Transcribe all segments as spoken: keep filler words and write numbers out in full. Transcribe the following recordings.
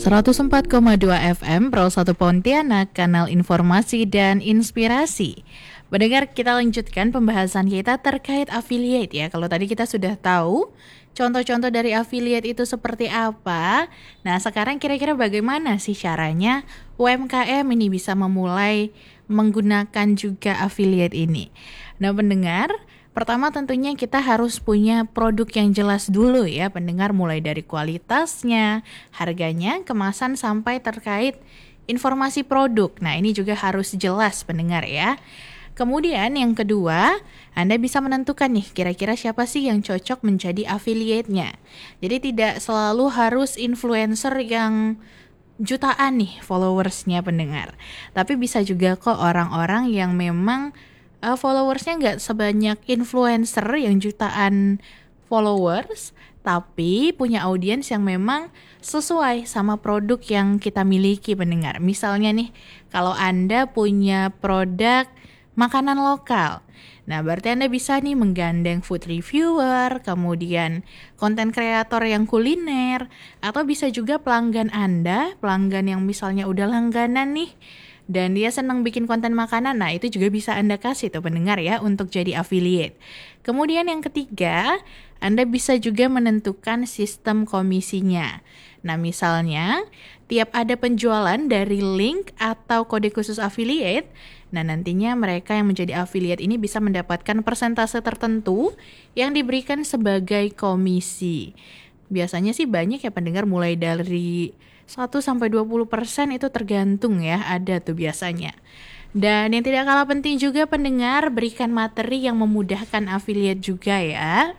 seratus empat koma dua F M Pro satu Pontianak, kanal informasi dan inspirasi. Mendengar, kita lanjutkan pembahasan kita terkait affiliate ya. Kalau tadi kita sudah tahu contoh-contoh dari affiliate itu seperti apa. Nah, sekarang kira-kira bagaimana sih caranya U M K M ini bisa memulai menggunakan juga affiliate ini? Nah, pendengar, pertama tentunya kita harus punya produk yang jelas dulu ya pendengar, mulai dari kualitasnya, harganya, kemasan, sampai terkait informasi produk. Nah, ini juga harus jelas pendengar ya. Kemudian yang kedua, Anda bisa menentukan nih kira-kira siapa sih yang cocok menjadi affiliate-nya. Jadi tidak selalu harus influencer yang jutaan nih followersnya pendengar. Tapi bisa juga kok orang-orang yang memang uh, followersnya nggak sebanyak influencer yang jutaan followers, tapi punya audiens yang memang sesuai sama produk yang kita miliki pendengar. Misalnya nih, kalau Anda punya produk makanan lokal, nah berarti Anda bisa nih menggandeng food reviewer, kemudian konten kreator yang kuliner, atau bisa juga pelanggan Anda, pelanggan yang misalnya udah langganan nih, dan dia senang bikin konten makanan. Nah, itu juga bisa Anda kasih tuh pendengar ya untuk jadi affiliate. Kemudian yang ketiga, Anda bisa juga menentukan sistem komisinya. Nah, misalnya tiap ada penjualan dari link atau kode khusus affiliate, nah nantinya mereka yang menjadi affiliate ini bisa mendapatkan persentase tertentu yang diberikan sebagai komisi. Biasanya sih banyak ya pendengar, mulai dari satu sampai dua puluh persen itu tergantung ya, ada tuh biasanya. Dan yang tidak kalah penting juga pendengar, berikan materi yang memudahkan affiliate juga ya.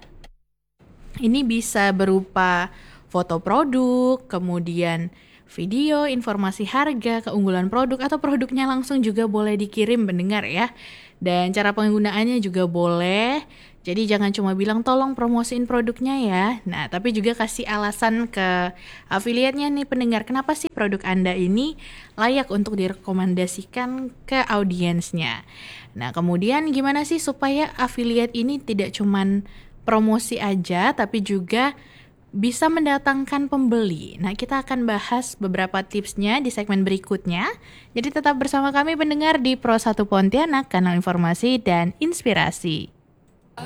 Ini bisa berupa foto produk, kemudian video, informasi harga, keunggulan produk, atau produknya langsung juga boleh dikirim pendengar ya. Dan cara penggunaannya juga boleh. Jadi jangan cuma bilang tolong promosiin produknya ya. Nah, tapi juga kasih alasan ke affiliate-nya nih pendengar, kenapa sih produk Anda ini layak untuk direkomendasikan ke audiensnya. Nah, kemudian gimana sih supaya affiliate ini tidak cuman promosi aja, tapi juga bisa mendatangkan pembeli. Nah, kita akan bahas beberapa tipsnya di segmen berikutnya. Jadi tetap bersama kami pendengar di Pro satu Pontianak, kanal informasi dan inspirasi.